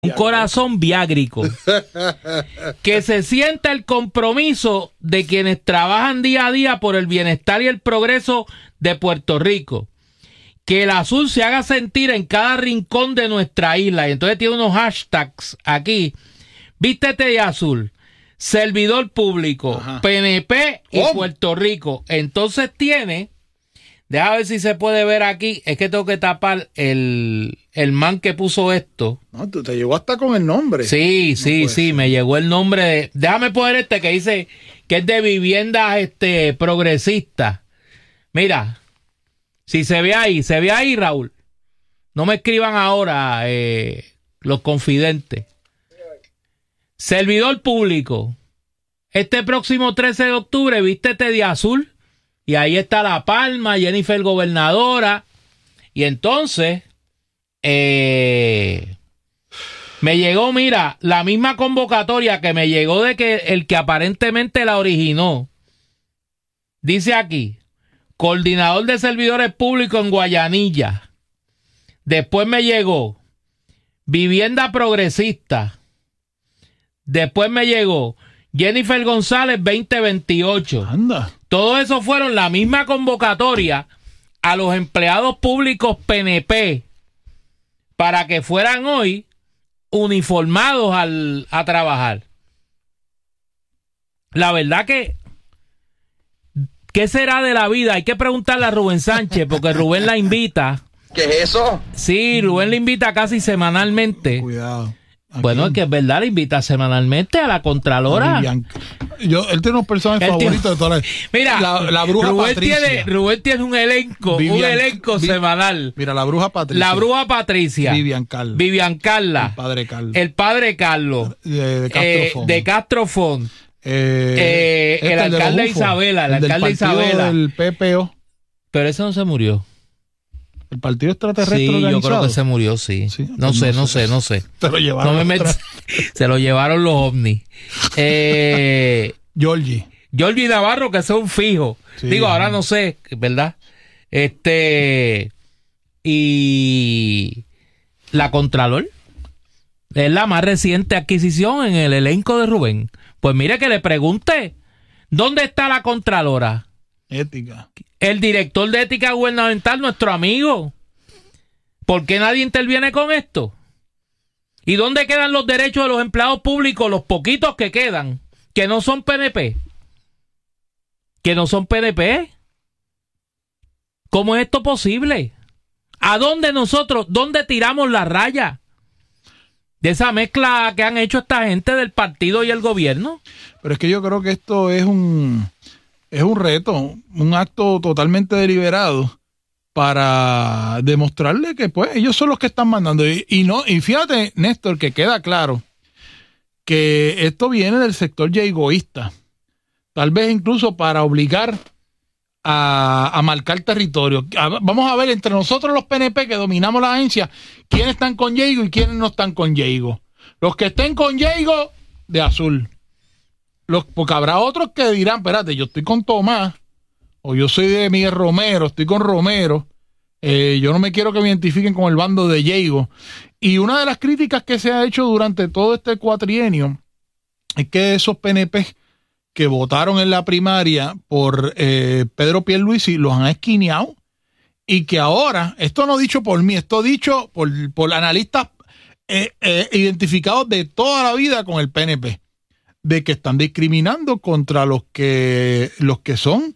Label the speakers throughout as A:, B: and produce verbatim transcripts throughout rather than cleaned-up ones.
A: Un corazón viágrico. Que se sienta el compromiso de quienes trabajan día a día por el bienestar y el progreso de Puerto Rico. Que el azul se haga sentir en cada rincón de nuestra isla. Y entonces tiene unos hashtags aquí. Vístete de azul. Servidor público. Ajá. P N P y oh. Puerto Rico. Entonces tiene... Deja ver si se puede ver aquí. Es que tengo que tapar el, el man que puso esto.
B: No, tú te llegó hasta con el nombre.
A: Sí,
B: no
A: sí, sí. Ser. Me llegó el nombre de... Déjame poner este que dice que es de viviendas este, progresistas. Mira. Si se ve ahí, se ve ahí, Raúl. No me escriban ahora eh, los confidentes. Servidor público. Este próximo trece de octubre, vístete de azul. Y ahí está La Palma, Jennifer gobernadora. Y entonces, eh, me llegó, mira, la misma convocatoria que me llegó de que el que aparentemente la originó. Dice aquí, coordinador de servidores públicos en Guayanilla. Después me llegó, vivienda progresista. Después me llegó, Jennifer González veinte veintiocho.
B: Anda.
A: Todo eso fueron la misma convocatoria a los empleados públicos P N P para que fueran hoy uniformados al, a trabajar. La verdad que, ¿qué será de la vida? Hay que preguntarle a Rubén Sánchez, porque Rubén la invita.
C: ¿Qué es eso?
A: Sí, Rubén la invita casi semanalmente.
B: Cuidado.
A: Bueno, es que es verdad, la invita semanalmente a la Contralora.
B: Yo, él tiene unos personajes
A: Él
B: favoritos
A: tiene...
B: de toda la...
A: Mira,
B: la, la bruja
A: Rubén
B: Patricia.
A: Tiene, Rubén tiene un elenco, Vivian, un elenco Vi, semanal.
B: Mira, la bruja Patricia.
A: La bruja Patricia.
B: Vivian Carla.
A: Vivian Carla.
B: El padre Carlos.
A: El padre Carlos.
B: De, de Castrofón.
A: Eh, de Castrofón.
B: Eh,
A: eh, este el alcalde de Isabela. El, el alcalde de Isabela.
B: El P P O.
A: Pero ese no se murió.
B: El partido extraterrestre
A: sí,
B: organizado.
A: Yo creo que se murió, sí. sí
B: no,
A: no sé, no sé, no sé.
B: Se lo llevaron.
A: No me met... Se lo llevaron los ovnis. Eh...
B: Georgie.
A: Georgie Navarro, que es un fijo. Sí, Digo, ahora no sé, ¿verdad? Este. Y. La Contralor. Es la más reciente adquisición en el elenco de Rubén. Pues mire que le pregunte. ¿Dónde está la Contralora?
B: Ética.
A: El director de ética gubernamental, nuestro amigo. ¿Por qué nadie interviene con esto? ¿Y dónde quedan los derechos de los empleados públicos, los poquitos que quedan, que no son P N P? ¿Que no son P N P? ¿Cómo es esto posible? ¿A dónde nosotros, dónde tiramos la raya de esa mezcla que han hecho esta gente del partido y el gobierno?
B: Pero es que yo creo que esto es un... Es un reto, un acto totalmente deliberado para demostrarle que pues ellos son los que están mandando. Y, y no, y fíjate, Néstor, que queda claro que esto viene del sector ya egoísta. Tal vez incluso para obligar a, a marcar territorio. A, vamos a ver entre nosotros los P N P que dominamos la agencia, quiénes están con Diego y quiénes no están con Diego. Los que estén con Diego, de azul. Los, porque habrá otros que dirán, espérate, yo estoy con Tomás, o yo soy de Miguel Romero, estoy con Romero, eh, yo no me quiero que me identifiquen con el bando de Diego. Y una de las críticas que se ha hecho durante todo este cuatrienio es que esos P N P que votaron en la primaria por eh, Pedro Pierluisi los han esquineado y que ahora, esto no dicho por mí, esto dicho por, por analistas eh, eh, identificados de toda la vida con el P N P, de que están discriminando contra los que los que son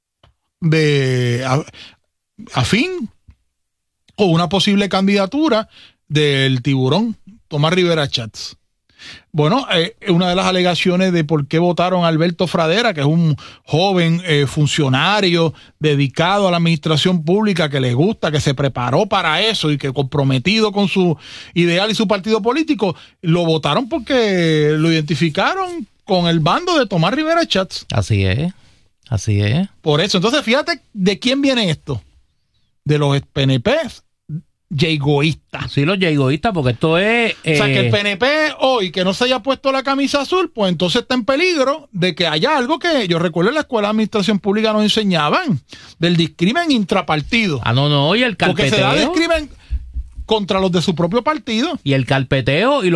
B: de a, afín o una posible candidatura del tiburón Tomás Rivera Chats. Bueno, eh, una de las alegaciones de por qué votaron a Alberto Fradera, que es un joven eh, funcionario dedicado a la administración pública, que le gusta, que se preparó para eso y que comprometido con su ideal y su partido político, lo votaron porque lo identificaron con el bando de Tomás Rivera Chats.
A: Así es, así es.
B: Por eso, entonces fíjate de quién viene esto. De los P N P yegoístas.
A: Sí, los yegoístas, porque esto es... Eh...
B: O sea, que el P N P hoy, que no se haya puesto la camisa azul, pues entonces está en peligro de que haya algo que yo recuerdo en la Escuela de Administración Pública nos enseñaban, del discrimen intrapartido.
A: Ah, no, no, y el carpeteo.
B: Porque se da discrimen... contra los de su propio partido.
A: Y el carpeteo y